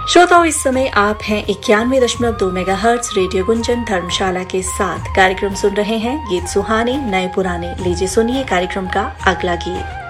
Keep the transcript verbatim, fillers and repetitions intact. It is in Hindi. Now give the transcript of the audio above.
श्रोताओं, इस समय आप हैं इक्यानवे दशमलव दो मेगा हर्ट्ज रेडियो गुंजन धर्मशाला के साथ कार्यक्रम सुन रहे हैं। गीत सुहाने नए पुराने। लीजिए सुनिए कार्यक्रम का अगला गीत।